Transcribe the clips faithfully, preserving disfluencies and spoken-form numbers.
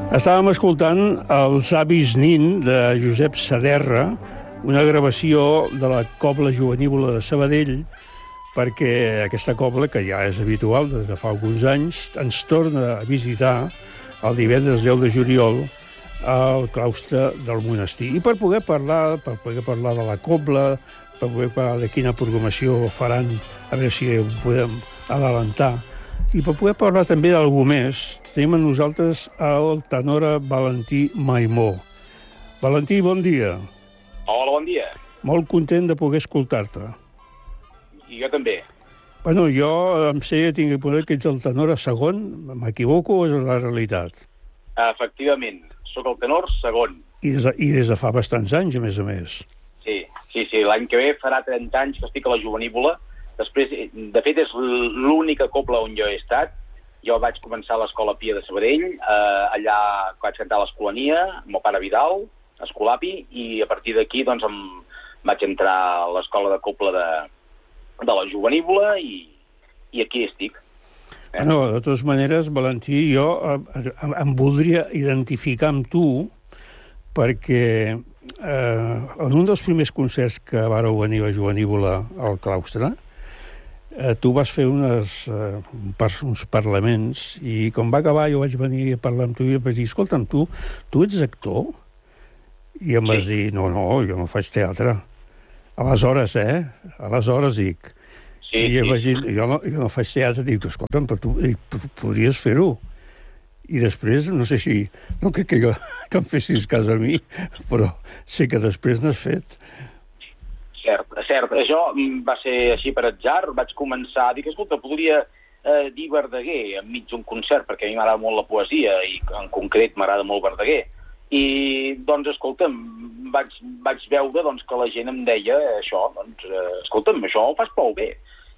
Estàvem escoltant Els avis Nin de Josep Saderra, una gravació de la Cobla Jovenívola de Sabadell, perquè aquesta cobla, que ja és habitual des de fa alguns anys, ens torna a visitar el divendres deu de juliol al claustre del monestir. I per poder parlar, per poder parlar de la cobla, per poder parlar de quina programació faran, a veure si ho podem adelantar, i per poder parlar també d'algú més, tenim amb nosaltres el tenora Valentí Maimó. Valentí, bon dia. Hola, bon dia. Molt content de poder escoltar-te. I jo també. Bueno, jo em sé, tinc que poder que ets el tenor segon, m'equivoco o és la realitat? Efectivament, sóc el tenor segon. I des, de, I des de fa bastants anys, a més a més. Sí, sí, sí, l'any que ve farà trenta anys que estic a la Jovenívola. Després, de fet, és l'única cobla on jo he estat. Jo vaig començar a l'Escola Pia de Sabadell, eh, allà vaig cantar a l'Escolania, amb el pare Vidal, a Escolapi, i a partir d'aquí doncs, em vaig entrar a l'Escola de Cobla de, de la Jovenívola i, i aquí estic. Eh? No, de totes maneres, Valentí, jo eh, em voldria identificar amb tu perquè eh, en un dels primers concerts que vareu venir a la Jovenívola al claustre, Eh, tu vas fer unes, eh, uns parlaments i quan va acabar jo vaig venir a parlar amb tu i vaig dir, escolta'm, tu, tu ets actor? I em vas dir, no, no, jo no faig teatre. Aleshores, eh? Aleshores dic. Sí, I em sí. vaig dir, jo no, jo no faig teatre. Dic, escolta'm, però tu eh, podries fer-ho. I després, no sé si... No crec que, jo, que em fessis cas a mi, però sé que després n'has fet. Cert, cert. Això va ser així per atzar. Vaig començar a dir que, escolta, podria eh, dir Verdaguer enmig d'un concert, perquè a mi m'agrada molt la poesia i en concret m'agrada molt Verdaguer. I, doncs, escolta'm, vaig, vaig veure doncs, que la gent em deia això, doncs, eh, escolta'm, això ho fas prou bé.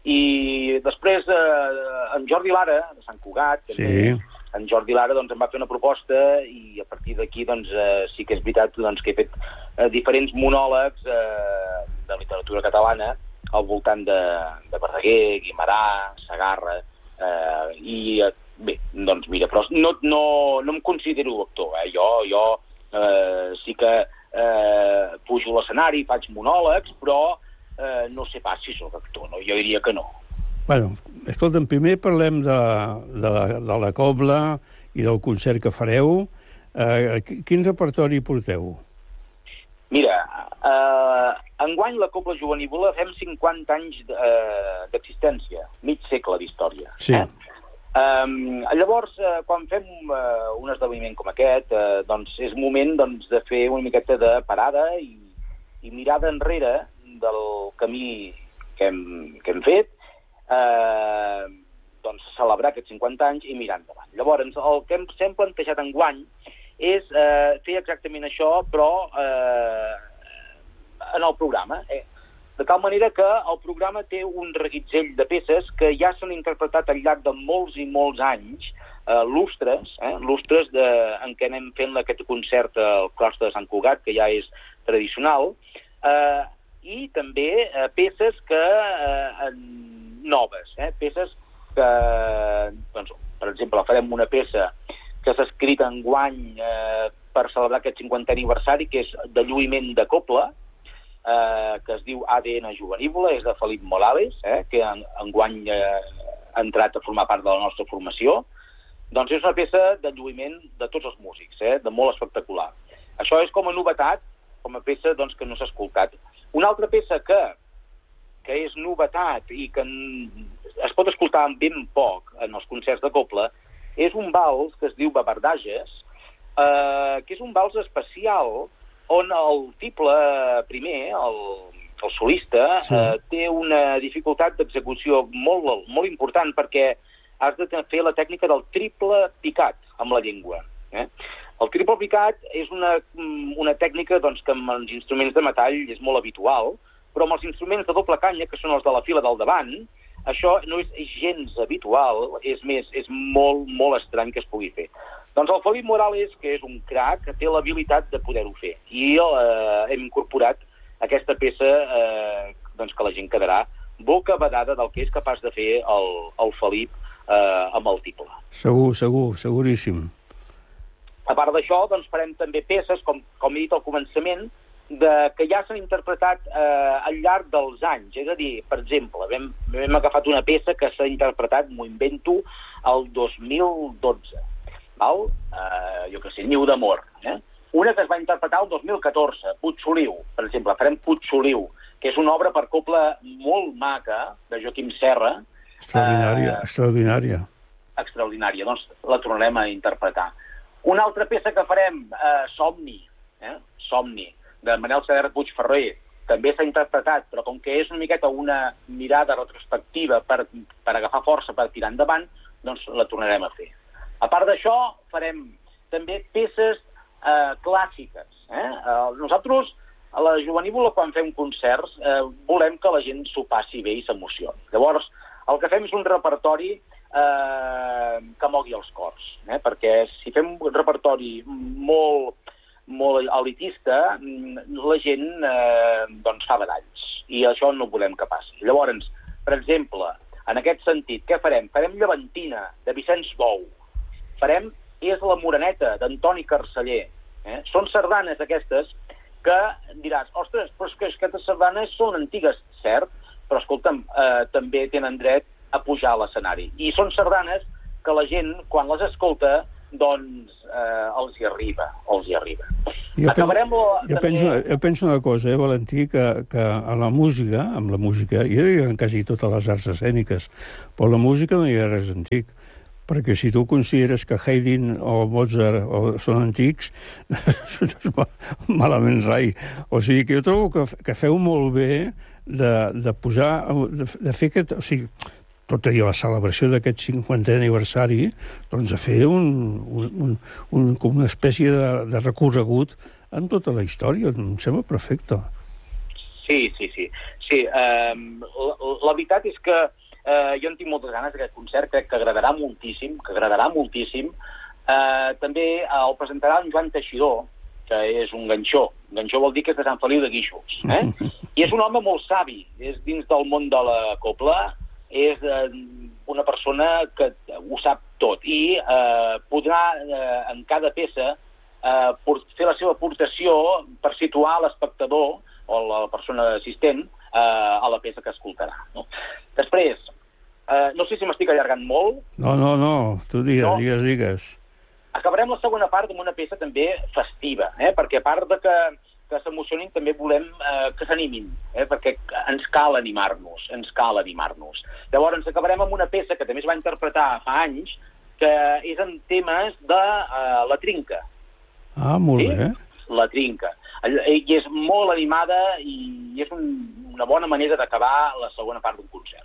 I després eh, en Jordi Lara, de Sant Cugat, també, sí. En Jordi Lara doncs, em va fer una proposta i a partir d'aquí doncs, eh, sí que és veritat doncs, que he fet eh, diferents monòlegs eh, de literatura catalana al voltant de, de Verdaguer, Guimerà, Segarra, eh, i eh, bé, doncs mira, però no, no, no em considero actor, eh? jo, jo eh, sí que eh, pujo a l'escenari, faig monòlegs, però eh, no sé pas si sóc actor, no? Jo diria que no. Bueno, escolta'm, primer parlem de, de, la, de la cobla i del concert que fareu. Eh, quin repertori porteu? Mira, eh, enguany la Cobla Jovenívola fem cinquanta anys d'existència, mig segle d'història. Sí. Eh? Um, llavors, eh, quan fem uh, un esdeveniment com aquest, eh, doncs és moment doncs, de fer una miqueta de parada i, i mirada enrere del camí que hem, que hem fet, eh, doncs celebrar aquests cinquanta anys i mirar endavant. Llavors, el que hem plantejat enguany és eh, fer exactament això, però eh, en el programa. Eh? De tal manera que el programa té un reguitzell de peces que ja s'han interpretat al llarg de molts i molts anys, eh, lustres, eh? lustres de, en què anem fent aquest concert al claustre de Sant Cugat, que ja és tradicional, eh, i també eh, peces que eh, noves, eh? peces que, doncs, per exemple, farem una peça que s'ha escrit enguany eh, per celebrar aquest cinquantè aniversari, que és de lluïment de cobla, eh, que es diu A D N Jovenívola, és de Felip Morales, eh, que en, enguany eh, ha entrat a formar part de la nostra formació. Doncs és una peça de lluïment de tots els músics, eh, de molt espectacular. Això és com a novetat, com a peça doncs, que no s'ha escoltat. Una altra peça que que és novetat i que es pot escoltar ben poc en els concerts de cobla, és un vals que es diu Babardages, eh, que és un vals especial on el tiple primer, el, el solista, sí. eh, té una dificultat d'execució molt, molt important perquè has de fer la tècnica del triple picat amb la llengua. Eh? El triple picat és una, una tècnica doncs, que amb els instruments de metall és molt habitual, però amb els instruments de doble canya, que són els de la fila del davant, això no és gens habitual, és més, és molt, molt estrany que es pugui fer. Doncs el Felip Morales, que és un crac, té l'habilitat de poder-ho fer. I eh, hem incorporat aquesta peça eh, doncs que la gent quedarà boca badada del que és capaç de fer el, el Felip eh, amb el tiple. Segur, segur, seguríssim. A part d'això, doncs, farem també peces, com, com he dit al començament, de, que ja s'han interpretat eh, al llarg dels anys. És a dir, per exemple, hem, hem agafat una peça que s'ha interpretat, m'ho invento, el dos mil dotze. Val? Eh, jo què sé, Niu d'amor. Eh? Una que es va interpretar el dos mil catorze, Puig-Soliu, per exemple, farem Puig-Soliu, que és una obra per cobla molt maca, de Joaquim Serra. Extraordinària, eh, extraordinària. Extraordinària, doncs la tornarem a interpretar. Una altra peça que farem, eh, Somni, eh? Somni, de Manel Saderra Puigferrer, també s'ha interpretat, però com que és una miqueta una mirada retrospectiva per, per agafar força, per tirar endavant, doncs la tornarem a fer. A part d'això, farem també peces eh, clàssiques. Eh? Eh, nosaltres, a la Jovenívola, quan fem concerts, eh, volem que la gent s'ho passi bé i s'emocioni. Llavors, el que fem és un repertori eh, que mogui els cors, eh? Perquè si fem un repertori molt... molt elitista, la gent eh, doncs fa badalls, i això no volem que passi. Llavors, per exemple, en aquest sentit, què farem? Farem Llevantina, de Vicenç Bou. Farem És la Moreneta, d'Antoni Carceller. Eh? Són sardanes aquestes que diràs, ostres, però és que aquestes sardanes són antigues, cert, però escolta'm, eh, també tenen dret a pujar a l'escenari. I són sardanes que la gent, quan les escolta, doncs eh, els hi arriba, els hi arriba. Jo, Acabarem penso, la, jo, també... penso, jo penso una cosa, eh, Valentí, que, que a la música, amb la música, jo diria en quasi totes les arts escèniques, però la música no hi ha res antic, perquè si tu consideres que Haydn o Mozart o són antics, no és malament rai. O sigui que jo trobo que, que feu molt bé de, de posar, de, de fer aquest... O sigui, tot i la celebració d'aquest cinquantè aniversari, doncs a fer un, un, un, un, com una espècie de, de recorregut en tota la història. Em sembla perfecte. Sí, sí, sí. sí eh, la, la veritat és que eh, jo en tinc moltes ganes d'aquest concert, crec que agradarà moltíssim, que agradarà moltíssim. Eh, també el presentarà en Joan Teixidor, que és un ganxó. Ganxó vol dir que és de Sant Feliu de Guíxols. Eh? I és un home molt savi, és dins del món de la cobla, és eh, una persona que ho sap tot i eh, podrà eh, en cada peça eh, fer la seva aportació per situar l'espectador o la persona assistent eh, a la peça que escoltarà. No? Després, eh, no sé si m'estic allargant molt. No, no, no, tu digues, no. digues, digues. Acabarem la segona part amb una peça també festiva, eh? Perquè a part de que que s'emocionin, també volem eh, que s'animin, eh, perquè ens cal animar-nos, ens cal animar-nos. Llavors, ens acabarem amb una peça que també es va interpretar fa anys, que és en temes de uh, la trinca. Ah, molt sí? bé. La trinca. I és molt animada i és un, una bona manera d'acabar la segona part d'un concert.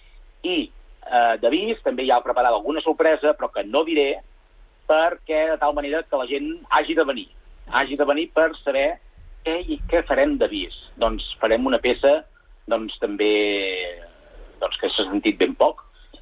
I eh, d'avís també hi ha preparada alguna sorpresa, però que no diré, perquè de tal manera que la gent hagi de venir, hagi de venir per saber què i què farem d'avís. Doncs farem una peça doncs també doncs, que s'ha sentit ben poc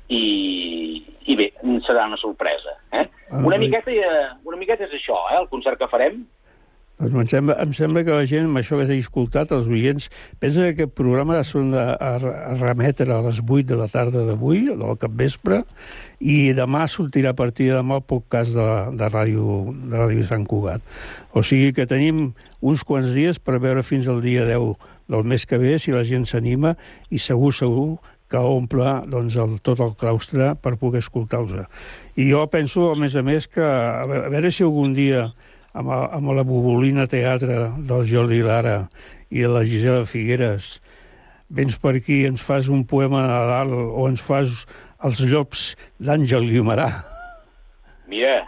i, i bé, serà una sorpresa. Eh? Ah, una, miqueta, una miqueta és això, eh, el concert que farem. Doncs em sembla, em sembla que la gent, amb això que s'ha escoltat, els oients, pensa que aquest programa s'ha de a, a remetre a les vuit de la tarda d'avui, del capvespre, i demà sortirà a partir de demà el podcast de, de, ràdio, de Ràdio Sant Cugat. O sigui que tenim uns quants dies per veure fins al dia deu del mes que ve si la gent s'anima i segur, segur que omple doncs, el, tot el claustre per poder escoltar-los. I jo penso, a més a més, que a veure si algun dia amb, a, amb la Bobolina Teatre del Jordi Lara i de la Gisela Figueres vens per aquí i ens fas un poema de Nadal o ens fas els llops d'Àngel Guimerà. Mira,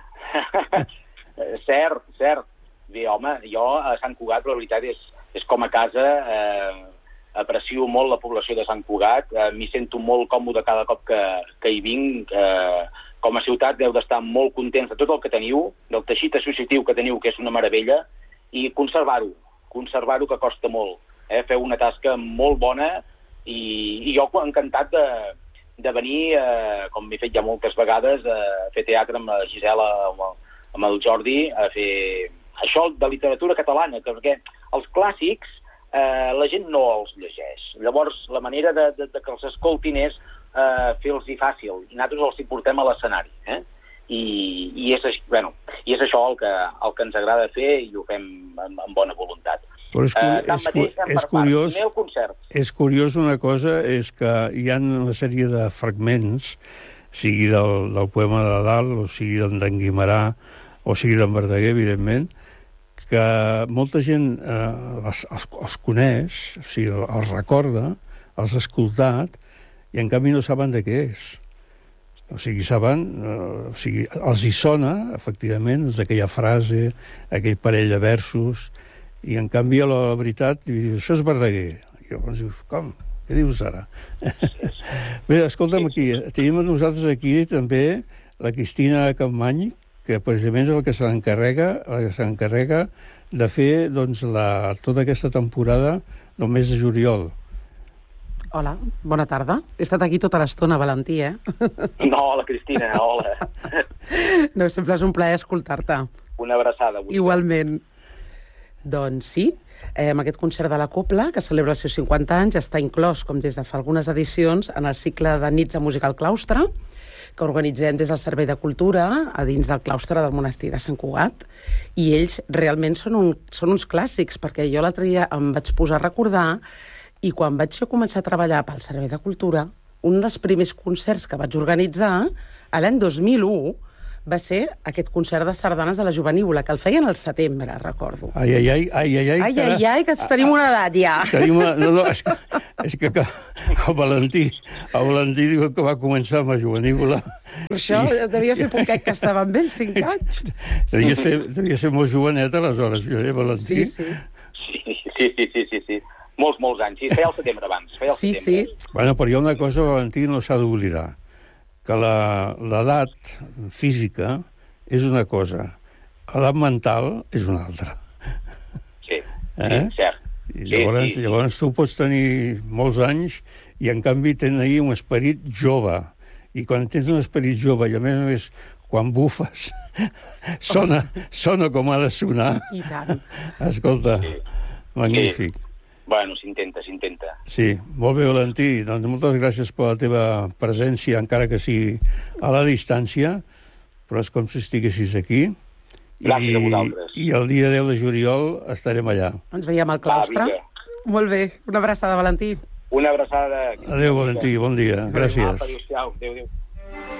cert, cert. Bé, home, jo a Sant Cugat, la veritat, és, és com a casa, eh, aprecio molt la població de Sant Cugat, eh, m'hi sento molt còmode cada cop que, que hi vinc, eh, com a ciutat deu d'estar molt contents de tot el que teniu, del teixit associatiu que teniu, que és una meravella, i conservar-ho, conservar-ho que costa molt. Eh? Feu una tasca molt bona i, i jo encantat de, de venir, eh, com m'he fet ja moltes vegades, a fer teatre amb la Gisela, amb el, amb el Jordi, a fer això de literatura catalana, perquè els clàssics eh, la gent no els llegeix. Llavors, la manera de, de, de que els escoltin és eh, fer-los-hi fàcil, i nosaltres els hi portem a l'escenari. Eh? I, i és així, bueno. i és això el que, el que ens agrada fer i ho fem amb, amb bona voluntat. Però és, Uh, és, és, és, curiós, és curiós una cosa, és que hi ha una sèrie de fragments, sigui del, del poema de Dalt, o sigui d'en Guimerà, o sigui d'en Verdaguer, evidentment, que molta gent eh, els, els, els coneix, o sigui, els recorda, els ha escoltat, i en canvi no saben de què és. O sigui, saben, eh, o sigui, els hi sona, efectivament, doncs, aquella frase, aquell parell de versos, i en canvi, a la veritat, dius, això és Verdaguer. I llavors dius, com? Què dius ara? Bé, escolta'm aquí, tenim a nosaltres aquí també la Cristina Campmany, que precisament és el que se l'encarrega, el que s'encarrega de fer doncs, la, tota aquesta temporada del mes de juliol. Hola, bona tarda. He estat aquí tota l'estona, Valentí, eh? No, hola, Cristina, hola. No, sempre és un plaer escoltar-te. Una abraçada. Avui. Igualment. Doncs sí, eh, amb aquest concert de la Cobla, que celebra els seus cinquanta anys, està inclòs, com des de fa algunes edicions, en el cicle de nits de música al claustre, que organitzem des del Servei de Cultura a dins del claustre del monestir de Sant Cugat, i ells realment són, un, són uns clàssics, perquè jo l'altre dia em vaig posar a recordar, i quan vaig començar a treballar pel Servei de Cultura, un dels primers concerts que vaig organitzar, a l'any dos mil u, va ser aquest concert de sardanes de la Jovenívola, que el feien al setembre, recordo. Ai, ai, ai, ai, ai, ai, ai, ai, ai que tenim una edat ja. Tenim una... No, no, és que, és que, que el Valentí, el Valentí diu que va començar amb la Jovenívola. Per això i... devia fer poquet que estava amb ell, cinc anys. Devia, sí. ser, devia ser molt jovenet, aleshores, jo, eh, Valentí? Sí, sí. Sí, sí, sí, sí, sí, sí. Molts, molts anys. Sí, feia el setembre abans. Feia el sí, setembre. sí. Bueno, però hi ha una cosa, Valentí, no s'ha d'oblidar, que l'edat física és una cosa, l'edat mental és una altra. Sí, eh? sí, cert. I llavors, sí, sí. llavors tu pots tenir molts anys i en canvi tenir un esperit jove. I quan tens un esperit jove i a més a més quan bufes sona, sona com ha de sonar. I tant. Escolta, sí. magnífic. Sí. Bueno, s'intenta, s'intenta. Sí, molt bé, Valentí. Doncs moltes gràcies per la teva presència, encara que sigui a la distància, però és com si estiguessis aquí. Gràcies I, a vosaltres. I el dia deu de juliol estarem allà. Ens veiem al claustre. Va, molt bé, una abraçada, Valentí. Una abraçada. Adéu, Valentí, bon dia. Gràcies. Adéu, adéu.